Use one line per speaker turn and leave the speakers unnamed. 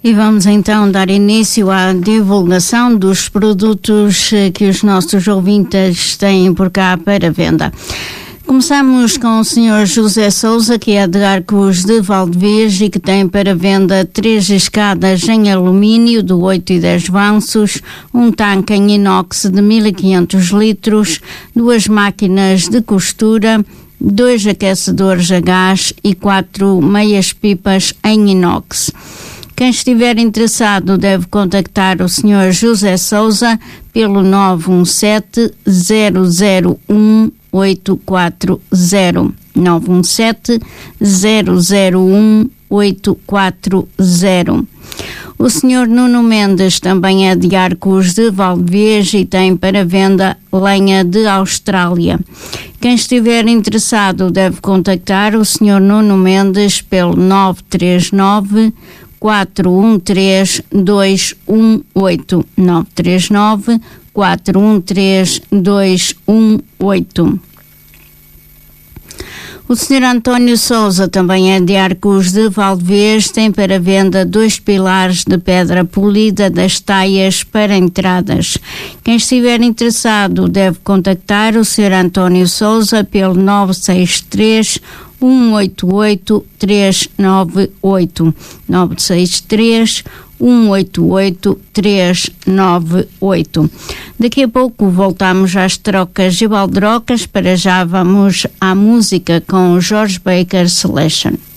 E vamos então dar início à divulgação dos produtos que os nossos ouvintes têm por cá para venda. Começamos com o Sr. José Sousa, que é de Arcos de Valdevez e que tem para venda 3 escadas em alumínio de 8 e 10 balanços, um tanque em inox de 1500 litros, 2 máquinas de costura, 2 aquecedores a gás e 4 meias pipas em inox. Quem estiver interessado deve contactar o Sr. José Sousa pelo 917 001 840 917 001 840. O Sr. Nuno Mendes também é de Arcos de Valdevez e tem para venda lenha de Austrália. Quem estiver interessado deve contactar o Sr. Nuno Mendes pelo 939 413 218 939 413 218. O Sr. António Sousa também é de Arcos de Valdevez, tem para venda 2 pilares de pedra polida das taias para entradas. Quem estiver interessado deve contactar o Sr. António Sousa pelo 963 188 398 963 188 398. Daqui a pouco voltamos às trocas e baldrocas. Para já vamos à música com o Jorge Baker Selection.